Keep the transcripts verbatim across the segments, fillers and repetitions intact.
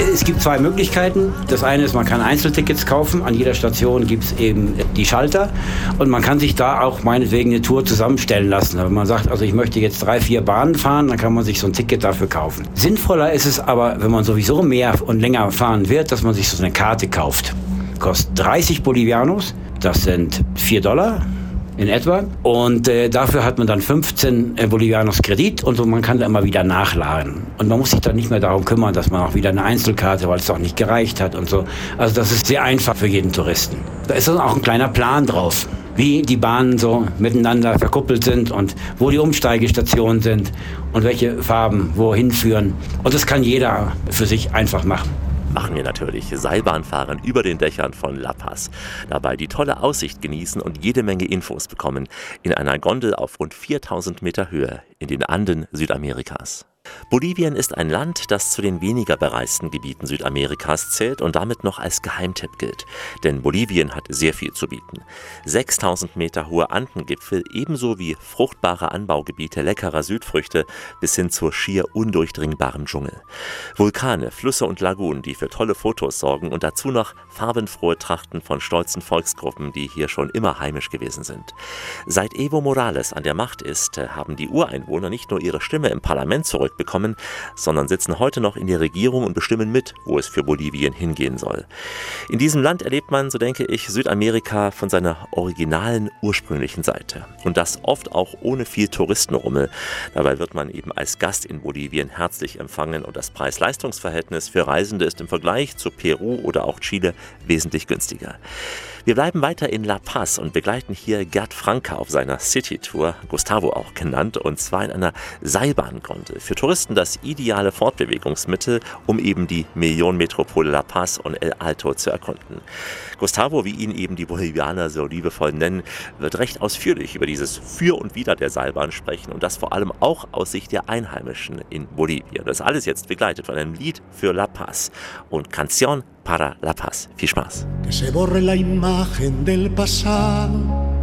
Es gibt zwei Möglichkeiten. Das eine ist, man kann Einzeltickets kaufen. An jeder Station gibt es eben die Schalter. Und man kann sich da auch meinetwegen eine Tour zusammenstellen lassen. Wenn man sagt, also ich möchte jetzt drei, vier Bahnen fahren, dann kann man sich so ein Ticket dafür kaufen. Sinnvoller ist es aber, wenn man sowieso mehr und länger fahren wird, dass man sich so eine Karte kauft. Kostet dreißig Bolivianos. Das sind vier Dollar. In etwa. Und äh, dafür hat man dann fünfzehn äh, Bolivianos Kredit und so, man kann da immer wieder nachladen. Und man muss sich dann nicht mehr darum kümmern, dass man auch wieder eine Einzelkarte, weil es doch nicht gereicht hat und so. Also das ist sehr einfach für jeden Touristen. Da ist dann auch ein kleiner Plan drauf, wie die Bahnen so miteinander verkuppelt sind und wo die Umsteigestationen sind und welche Farben wohin führen. Und das kann jeder für sich einfach machen. Machen wir natürlich. Seilbahn fahren über den Dächern von La Paz. Dabei die tolle Aussicht genießen und jede Menge Infos bekommen in einer Gondel auf rund viertausend Meter Höhe in den Anden Südamerikas. Bolivien ist ein Land, das zu den weniger bereisten Gebieten Südamerikas zählt und damit noch als Geheimtipp gilt. Denn Bolivien hat sehr viel zu bieten. sechstausend Meter hohe Andengipfel, ebenso wie fruchtbare Anbaugebiete leckerer Südfrüchte bis hin zur schier undurchdringbaren Dschungel. Vulkane, Flüsse und Lagunen, die für tolle Fotos sorgen und dazu noch farbenfrohe Trachten von stolzen Volksgruppen, die hier schon immer heimisch gewesen sind. Seit Evo Morales an der Macht ist, haben die Ureinwohner nicht nur ihre Stimme im Parlament zurück bekommen, sondern sitzen heute noch in der Regierung und bestimmen mit, wo es für Bolivien hingehen soll. In diesem Land erlebt man, so denke ich, Südamerika von seiner originalen, ursprünglichen Seite. Und das oft auch ohne viel Touristenrummel. Dabei wird man eben als Gast in Bolivien herzlich empfangen und das Preis-Leistungs-Verhältnis für Reisende ist im Vergleich zu Peru oder auch Chile wesentlich günstiger. Wir bleiben weiter in La Paz und begleiten hier Gerd Franke auf seiner City-Tour, Gustavo auch genannt, und zwar in einer Seilbahngondel. Für Touristen das ideale Fortbewegungsmittel, um eben die Millionenmetropole La Paz und El Alto zu erkunden. Gustavo, wie ihn eben die Bolivianer so liebevoll nennen, wird recht ausführlich über dieses Für und Wider der Seilbahn sprechen und das vor allem auch aus Sicht der Einheimischen in Bolivien. Das alles jetzt begleitet von einem Lied für La Paz und Canción para La Paz. Viel Spaß. Que se borre la imagen del pasado,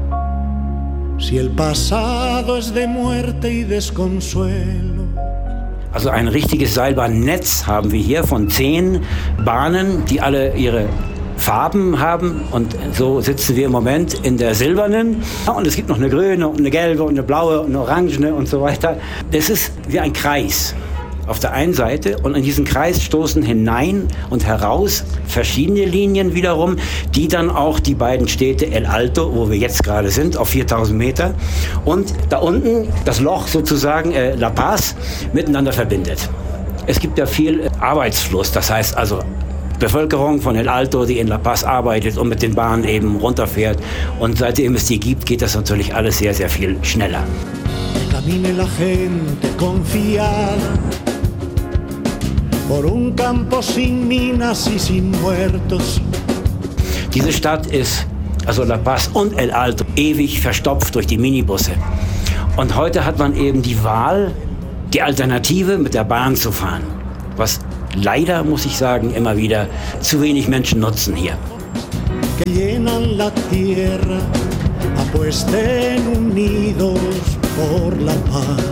si el pasado es de muerte y desconsuelo. Also ein richtiges Seilbahnnetz haben wir hier von zehn Bahnen, die alle ihre Farben haben, und so sitzen wir im Moment in der silbernen, und es gibt noch eine grüne und eine gelbe und eine blaue und eine orangene und so weiter. Das ist wie ein Kreis auf der einen Seite, und in diesen Kreis stoßen hinein und heraus verschiedene Linien wiederum, die dann auch die beiden Städte El Alto, wo wir jetzt gerade sind, auf viertausend Meter, und da unten das Loch sozusagen äh, La Paz miteinander verbindet. Es gibt ja viel Arbeitsfluss, das heißt also Bevölkerung von El Alto, die in La Paz arbeitet und mit den Bahnen eben runterfährt. Und seitdem es die gibt, geht das natürlich alles sehr, sehr viel schneller. Camine la gente confiada por un campo sin minas y sin muertos. Diese Stadt ist, also La Paz und El Alto, ewig verstopft durch die Minibusse. Und heute hat man eben die Wahl, die Alternative mit der Bahn zu fahren. Was leider, muss ich sagen, immer wieder zu wenig Menschen nutzen hier. Que llenan la tierra, apuesten unidos por la paz.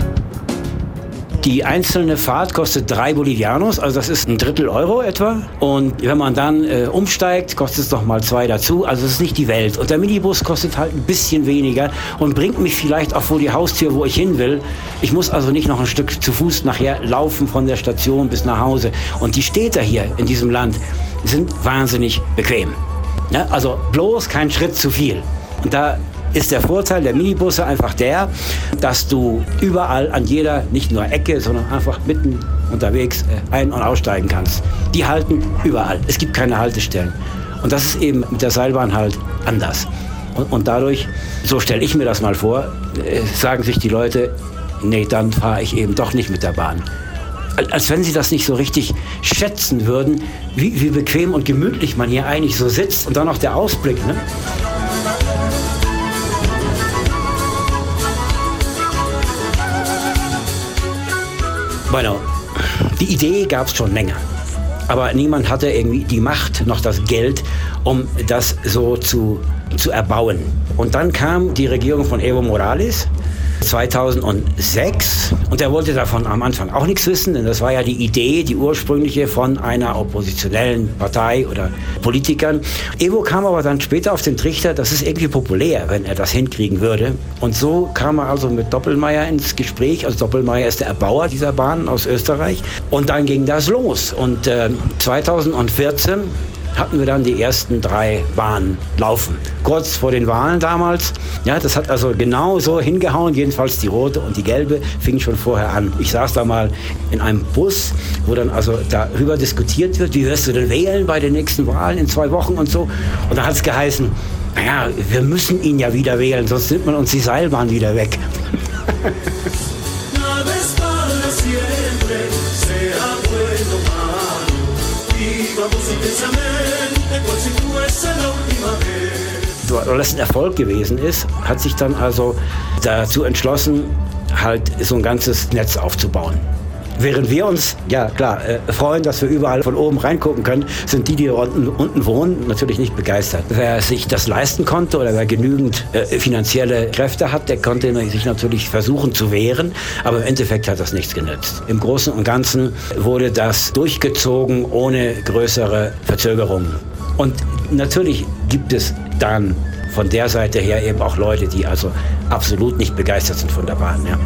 Die einzelne Fahrt kostet drei Bolivianos, also das ist ein Drittel Euro etwa. Und wenn man dann äh, umsteigt, kostet es noch mal zwei dazu. Also es ist nicht die Welt. Und der Minibus kostet halt ein bisschen weniger und bringt mich vielleicht auch vor die Haustür, wo ich hin will. Ich muss also nicht noch ein Stück zu Fuß nachher laufen von der Station bis nach Hause. Und die Städte hier in diesem Land sind wahnsinnig bequem. Ja, also bloß kein Schritt zu viel. Und da ist der Vorteil der Minibusse einfach der, dass du überall an jeder, nicht nur Ecke, sondern einfach mitten unterwegs ein- und aussteigen kannst. Die halten überall. Es gibt keine Haltestellen. Und das ist eben mit der Seilbahn halt anders. Und, und dadurch, so stelle ich mir das mal vor, äh, sagen sich die Leute, nee, dann fahre ich eben doch nicht mit der Bahn. Als wenn sie das nicht so richtig schätzen würden, wie, wie bequem und gemütlich man hier eigentlich so sitzt. Und dann noch der Ausblick, ne? Bueno, die Idee gab es schon länger, aber niemand hatte irgendwie die Macht, noch das Geld, um das so zu, zu erbauen. Und dann kam die Regierung von Evo Morales zweitausendsechs. Und er wollte davon am Anfang auch nichts wissen, denn das war ja die Idee, die ursprüngliche von einer oppositionellen Partei oder Politikern. Evo kam aber dann später auf den Trichter, das ist irgendwie populär, wenn er das hinkriegen würde. Und so kam er also mit Doppelmayr ins Gespräch. Also Doppelmayr ist der Erbauer dieser Bahn aus Österreich. Und dann ging das los. Und äh, zweitausendvierzehn hatten wir dann die ersten drei Bahnen laufen. Kurz vor den Wahlen damals. Ja, das hat also genau so hingehauen. Jedenfalls die rote und die gelbe fing schon vorher an. Ich saß da mal in einem Bus, wo dann also darüber diskutiert wird, wie wirst du denn wählen bei den nächsten Wahlen in zwei Wochen und so. Und da hat es geheißen, naja, wir müssen ihn ja wieder wählen, sonst nimmt man uns die Seilbahn wieder weg. Weil das ein Erfolg gewesen ist, hat sich dann also dazu entschlossen, halt so ein ganzes Netz aufzubauen. Während wir uns, ja klar, äh, freuen, dass wir überall von oben reingucken können, sind die, die unten, unten wohnen, natürlich nicht begeistert. Wer sich das leisten konnte oder wer genügend äh, finanzielle Kräfte hat, der konnte sich natürlich versuchen zu wehren, aber im Endeffekt hat das nichts genützt. Im Großen und Ganzen wurde das durchgezogen ohne größere Verzögerungen. Und natürlich gibt es dann von der Seite her eben auch Leute, die also absolut nicht begeistert sind von der Bahn. Ja.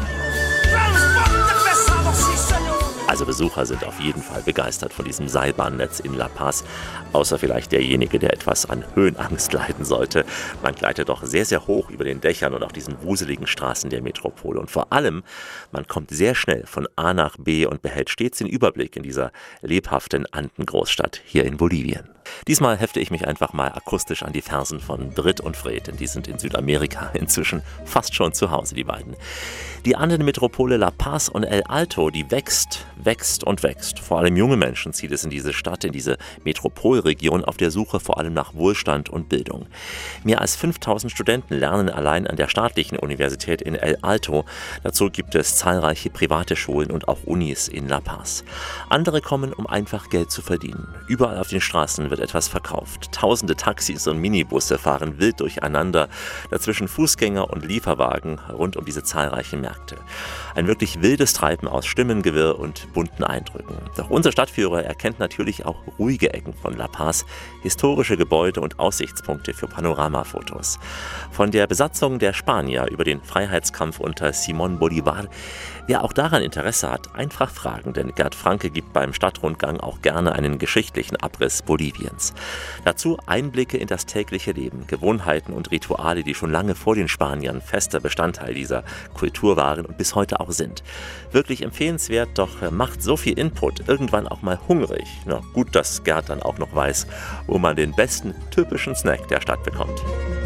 Also Besucher sind auf jeden Fall begeistert von diesem Seilbahnnetz in La Paz, außer vielleicht derjenige, der etwas an Höhenangst leiden sollte. Man gleitet doch sehr, sehr hoch über den Dächern und auch diesen wuseligen Straßen der Metropole. Und vor allem, man kommt sehr schnell von A nach B und behält stets den Überblick in dieser lebhaften Andengroßstadt hier in Bolivien. Diesmal hefte ich mich einfach mal akustisch an die Fersen von Brit und Fred, denn die sind in Südamerika inzwischen fast schon zu Hause, die beiden. Die Andenmetropole La Paz und El Alto, die wächst, wächst und wächst. Vor allem junge Menschen zieht es in diese Stadt, in diese Metropolregion auf der Suche vor allem nach Wohlstand und Bildung. Mehr als fünftausend Studenten lernen allein an der staatlichen Universität in El Alto. Dazu gibt es zahlreiche private Schulen und auch Unis in La Paz. Andere kommen, um einfach Geld zu verdienen. Überall auf den Straßen wird etwas verkauft. Tausende Taxis und Minibusse fahren wild durcheinander, dazwischen Fußgänger und Lieferwagen rund um diese zahlreichen Märkte. Ein wirklich wildes Treiben aus Stimmengewirr und bunten Eindrücken. Doch unser Stadtführer erkennt natürlich auch ruhige Ecken von La Paz, historische Gebäude und Aussichtspunkte für Panoramafotos. Von der Besatzung der Spanier über den Freiheitskampf unter Simón Bolívar. Wer auch daran Interesse hat, einfach fragen, denn Gerd Franke gibt beim Stadtrundgang auch gerne einen geschichtlichen Abriss Boliviens. Dazu Einblicke in das tägliche Leben, Gewohnheiten und Rituale, die schon lange vor den Spaniern fester Bestandteil dieser Kultur waren und bis heute auch sind. Wirklich empfehlenswert, doch macht so viel Input irgendwann auch mal hungrig. Na gut, dass Gerd dann auch noch weiß, wo man den besten typischen Snack der Stadt bekommt.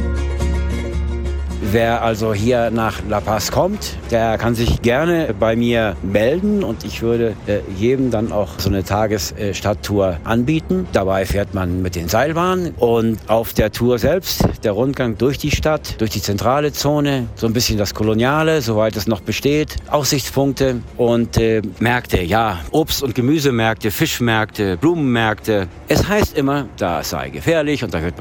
Wer also hier nach La Paz kommt, der kann sich gerne bei mir melden und ich würde äh, jedem dann auch so eine Tagesstadttour anbieten. Dabei fährt man mit den Seilbahnen und auf der Tour selbst, der Rundgang durch die Stadt, durch die zentrale Zone, so ein bisschen das Koloniale, soweit es noch besteht, Aussichtspunkte und äh, Märkte, ja, Obst- und Gemüsemärkte, Fischmärkte, Blumenmärkte. Es heißt immer, das sei gefährlich und da wird